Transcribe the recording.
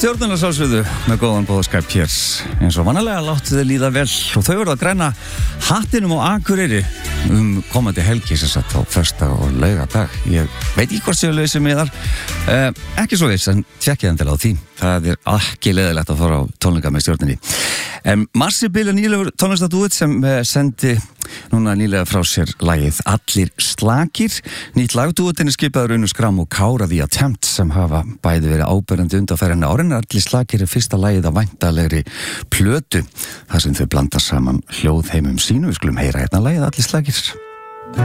Stjórnarnar sjálfsögðu með góðan boðskap hér eins og vanalega láttu þau líða vel og þau verða að græna hattinum á Akureyri komandi helgi sem sagt á föstudag og laugardag. Ég veit ekki hvort séu lausir með þar, ekki svo viss en tjekkið endilega á því. Það ekki leiðilegt að fara á tónleika með stjórninni. Marsibil er nýlegur tónlistatúið sem sendi núna nýlega frá sér lagið Allir slakir. Nýtt lagdúið er skipaður Unnur Skram og Kára The Attempt sem hafa bæði verið áberandi undanfarin árin. Allir slakir er fyrsta lagið af væntanlegri plötu þar sem þau blanda saman hljóðheimum sínu. Við skulum heyra hérna lagið Allir slakir.